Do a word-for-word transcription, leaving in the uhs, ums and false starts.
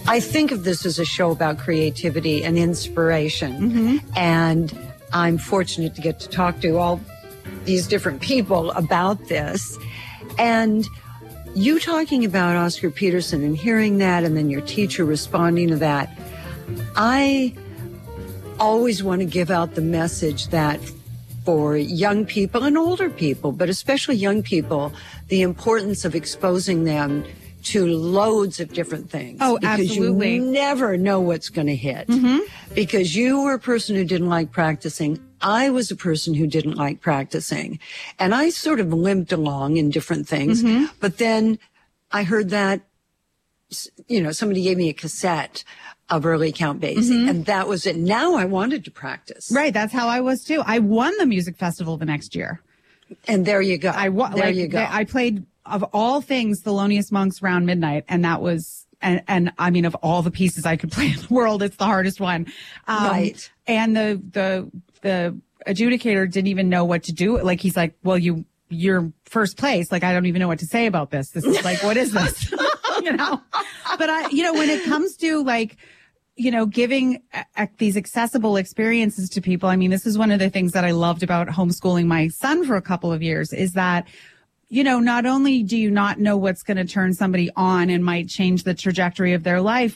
I think of this as a show about creativity and inspiration. Mm-hmm. And I'm fortunate to get to talk to all these different people about this. And you talking about Oscar Peterson and hearing that, and then your teacher responding to that, I always want to give out the message that for young people and older people, but especially young people, the importance of exposing them to loads of different things. Oh, because absolutely. You never know what's going to hit. Mm-hmm. Because you were a person who didn't like practicing. I was a person who didn't like practicing. And I sort of limped along in different things. Mm-hmm. But then I heard that, you know, somebody gave me a cassette of early count bass. Mm-hmm. And that was it. Now I wanted to practice. Right. That's how I was too. I won the music festival the next year. And there you go. I wa- there like, you go. I played, of all things, Thelonious Monk's Round Midnight. And that was, and, and I mean, of all the pieces I could play in the world, it's the hardest one. Um, right. And the, the, the adjudicator didn't even know what to do. Like, he's like, well, you, you're first place. Like, I don't even know what to say about this. This is like, what is this? You know, but I, you know, when it comes to like, you know, giving uh, these accessible experiences to people. I mean, this is one of the things that I loved about homeschooling my son for a couple of years is that, you know, not only do you not know what's going to turn somebody on and might change the trajectory of their life,